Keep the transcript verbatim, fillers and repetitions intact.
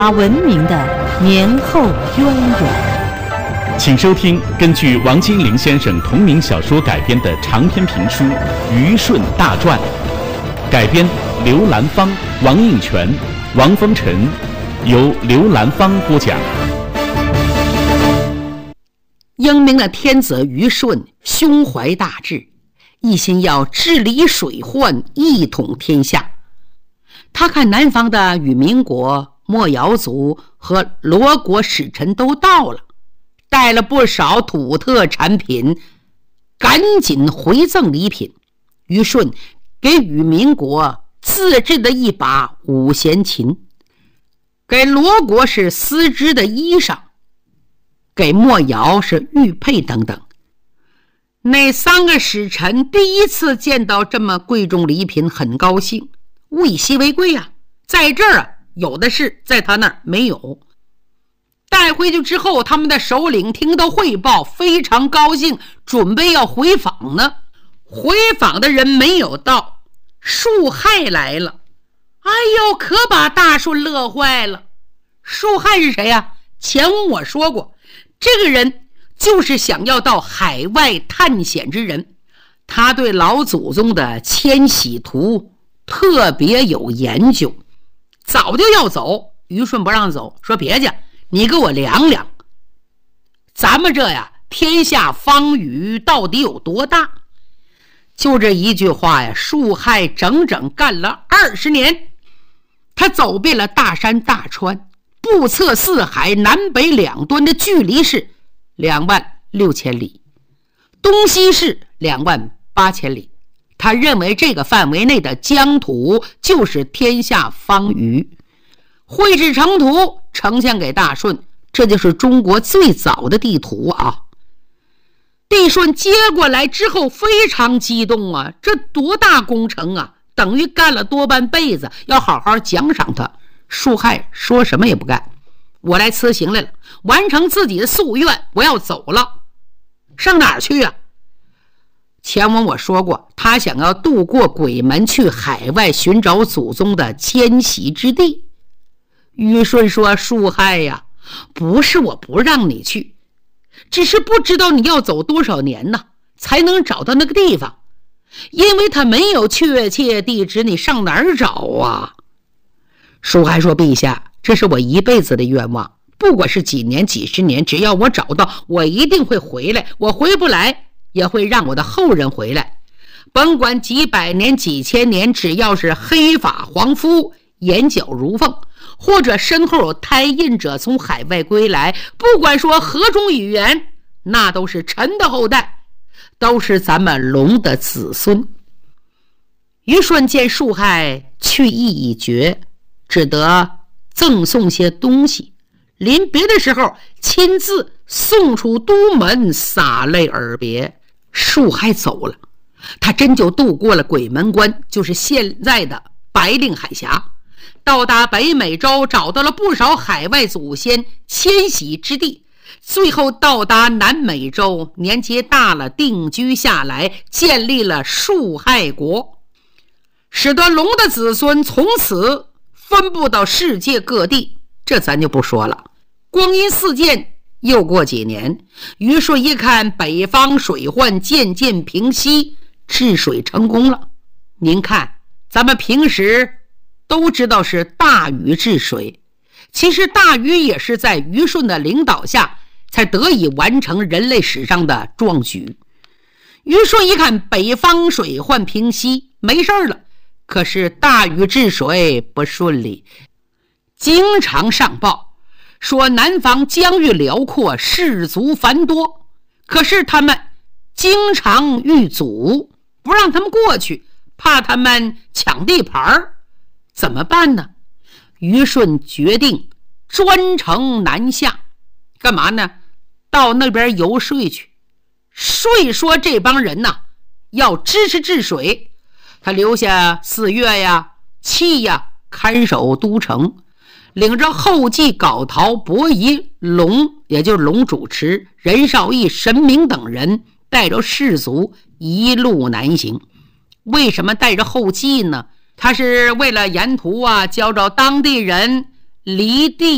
文明的年后渊源。 请收听根据王金陵先生同名小说改编的长篇评书《虞舜大传》，改编刘兰芳、王应泉、王风尘，由刘兰芳播讲。 英明的天子虞舜胸怀大志，一心要治理水患，一统天下。他看南方的与民国、莫瑶族和罗国使臣都到了，带了不少土特产品，赶紧回赠礼品。虞舜给与民国自制的一把五弦琴，给罗国是丝织的衣裳，给莫瑶是玉佩等等。那三个使臣第一次见到这么贵重礼品，很高兴，物以稀为贵啊，在这儿啊有的是，在他那儿没有。带回去之后，他们的首领听到汇报，非常高兴，准备要回访呢。回访的人没有到，树害来了。哎呦，可把大舜乐坏了。树害是谁呀？前文我说过，这个人就是想要到海外探险之人，他对老祖宗的迁徙图特别有研究，早就要走。虞舜不让走，说别介，你给我量量，咱们这呀天下方隅到底有多大？就这一句话呀，树害整整干了二十年。他走遍了大山大川，不测四海，南北两端的距离是两万六千里，东西是两万八千里。他认为这个范围内的疆土就是天下方隅，绘制成图呈现给大舜，这就是中国最早的地图啊。帝舜接过来之后非常激动啊，这多大工程啊，等于干了多半辈子，要好好奖赏他。树害说什么也不干，我来辞行来了，完成自己的夙愿，我要走了。上哪儿去啊？前文我说过，他想要渡过鬼门，去海外寻找祖宗的迁徙之地。虞舜说，树害呀，不是我不让你去，只是不知道你要走多少年呢，才能找到那个地方，因为他没有确切地址，你上哪儿找啊？树害说，陛下，这是我一辈子的愿望，不管是几年几十年，只要我找到，我一定会回来，我回不来也会让我的后人回来，甭管几百年几千年，只要是黑发黄肤，眼角如凤，或者身后有胎印者从海外归来，不管说何种语言，那都是臣的后代，都是咱们龙的子孙。虞舜见树害去意已决，只得赠送些东西，临别的时候亲自送出都门，洒泪而别。树害走了，他真就渡过了鬼门关，就是现在的白令海峡，到达北美洲，找到了不少海外祖先迁徙之地，最后到达南美洲，年纪大了，定居下来，建立了树害国，使得龙的子孙从此分布到世界各地。这咱就不说了。光阴似箭，又过几年，虞舜一看北方水患渐渐平息，治水成功了。您看，咱们平时都知道是大禹治水，其实大禹也是在虞舜的领导下才得以完成人类史上的壮举。虞舜一看北方水患平息，没事了，可是大禹治水不顺利，经常上报说南方疆域辽阔，士族繁多，可是他们经常遇阻，不让他们过去，怕他们抢地盘，怎么办呢？虞舜决定专程南下，干嘛呢？到那边游说去，说说这帮人呐，要支持治水。他留下四岳呀、契呀看守都城，领着后继皋陶、伯夷、龙，也就是龙主持、任少义、神明等人，带着士卒一路南行。为什么带着后继呢？他是为了沿途啊教着当地人离地